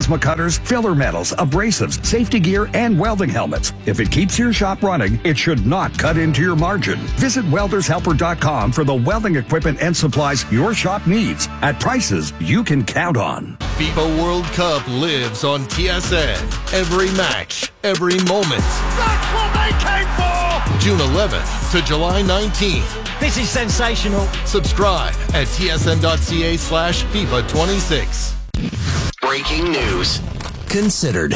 plasma cutters, filler metals, abrasives, safety gear, and welding helmets. If it keeps your shop running, it should not cut into your margin. Visit weldershelper.com for the welding equipment and supplies your shop needs at prices you can count on. FIFA World Cup lives on TSN. Every match, every moment. That's what they came for! June 11th to July 19th. This is sensational. Subscribe at tsn.ca/FIFA26. Breaking news. Considered.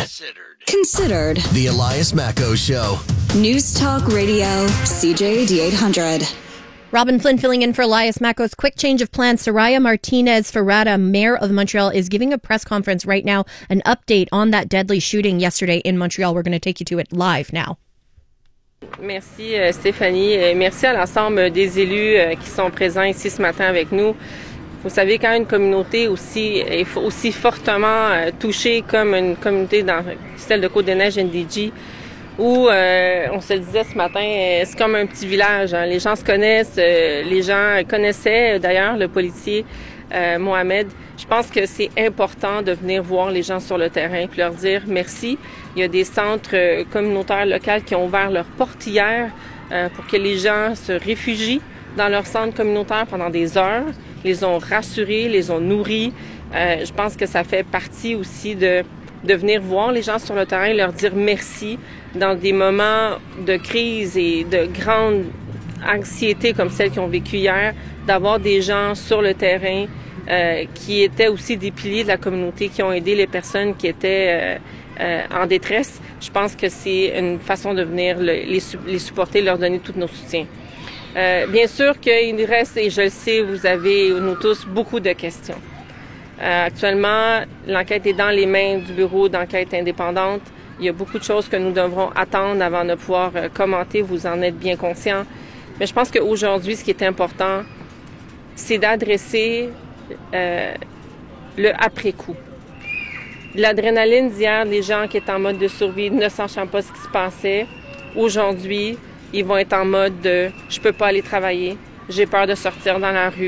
The Elias Macko Show. News Talk Radio, CJAD 800. Robin Flynn filling in for Elias Macko's quick change of plans. Soraya Martinez-Ferrada, mayor of Montreal, is giving a press conference right now, an update on that deadly shooting yesterday in Montreal. We're going to take you to it live now. Merci Stéphanie et merci à l'ensemble des élus qui sont présents ici ce matin avec nous. Vous savez, quand une communauté est aussi fortement touchée comme une communauté dans celle de Côte-des-Neiges-NDG, où on se le disait ce matin, c'est comme un petit village. Hein. Les gens se connaissent, les gens connaissaient d'ailleurs le policier Mohamed. Je pense que c'est important de venir voir les gens sur le terrain et leur dire merci. Il y a des centres communautaires locaux qui ont ouvert leurs portes hier pour que les gens se réfugient dans leur centre communautaire pendant des heures. Les ont rassurés, les ont nourris. Je pense que ça fait partie aussi de venir voir les gens sur le terrain et leur dire merci dans des moments de crise et de grande anxiété comme celle qu'ils ont vécue hier, d'avoir des gens sur le terrain qui étaient aussi des piliers de la communauté, qui ont aidé les personnes qui étaient en détresse. Je pense que c'est une façon de venir les supporter, leur donner tout notre soutien. Bien sûr qu'il reste, et je le sais, vous avez, nous tous, beaucoup de questions. Actuellement, l'enquête est dans les mains du bureau d'enquête indépendante. Il y a beaucoup de choses que nous devrons attendre avant de pouvoir commenter, vous en êtes bien conscients. Mais je pense qu'aujourd'hui, ce qui est important, c'est d'adresser le après-coup. L'adrénaline d'hier, des gens qui étaient en mode de survie, ne sachant pas ce qui se passait, aujourd'hui, ils vont être en mode de « je peux pas aller travailler, j'ai peur de sortir dans la rue ».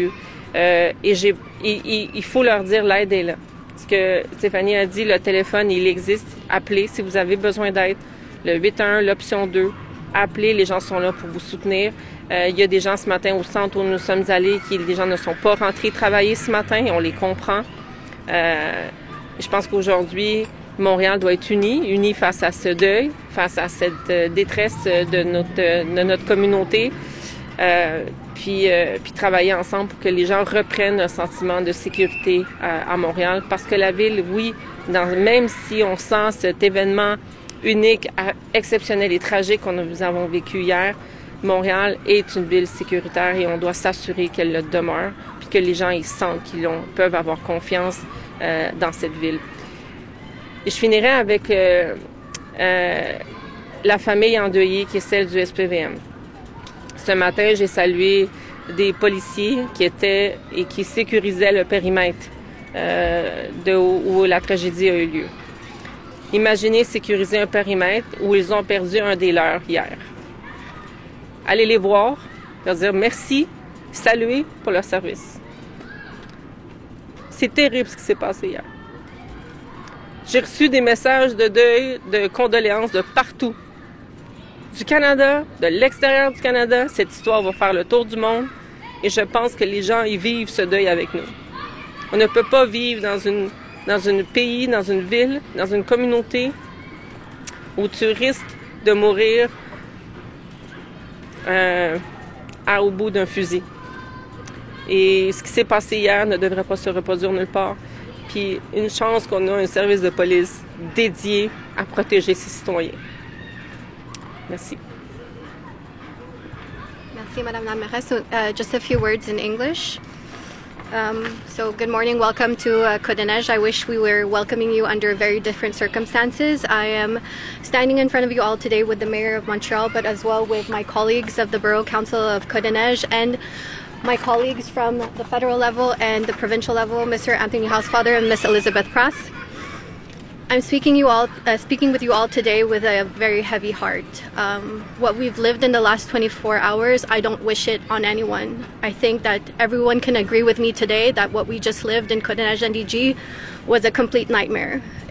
Il faut leur dire l'aide est là. Ce que Stéphanie a dit, le téléphone, il existe. Appelez si vous avez besoin d'aide. Le 811, l'option 2. Appelez, les gens sont là pour vous soutenir. Il y a des gens ce matin au centre où nous sommes allés les gens ne sont pas rentrés travailler ce matin et on les comprend. Je pense qu'aujourd'hui, Montréal doit être uni face à ce deuil, face à cette détresse de notre communauté. Puis travailler ensemble pour que les gens reprennent un sentiment de sécurité à Montréal. Parce que la ville, oui, même si on sent cet événement unique, exceptionnel et tragique que nous avons vécu hier, Montréal est une ville sécuritaire et on doit s'assurer qu'elle le demeure, puis que les gens ils sentent qu'ils peuvent avoir confiance dans cette ville. Et je finirai avec la famille endeuillée qui est celle du SPVM. Ce matin, j'ai salué des policiers qui étaient et qui sécurisaient le périmètre où la tragédie a eu lieu. Imaginez sécuriser un périmètre où ils ont perdu un des leurs hier. Allez les voir, leur dire merci, saluer pour leur service. C'est terrible ce qui s'est passé hier. J'ai reçu des messages de deuil, de condoléances de partout. Du Canada, de l'extérieur du Canada, cette histoire va faire le tour du monde et je pense que les gens y vivent ce deuil avec nous. On ne peut pas vivre dans un pays, dans une ville, dans une communauté où tu risques de mourir au bout d'un fusil. Et ce qui s'est passé hier ne devrait pas se reproduire nulle part. Puis une chance qu'on a un service de police dédié à protéger ses citoyens. Merci. Merci, Madame la Mairesse. So, just a few words in English. So good morning, welcome to Côte-des-Neiges. I wish we were welcoming you under very different circumstances. I am standing in front of you all today with the Mayor of Montreal, but as well with my colleagues of the Borough Council of Côte-des-Neiges and my colleagues from the federal level and the provincial level, Mr. Anthony Housefather and Ms. Elizabeth Prass. I'm speaking with you all today with a very heavy heart. What we've lived in the last 24 hours, I don't wish it on anyone. I think that everyone can agree with me today that what we just lived in Côte-des-Neiges NDG was a complete nightmare.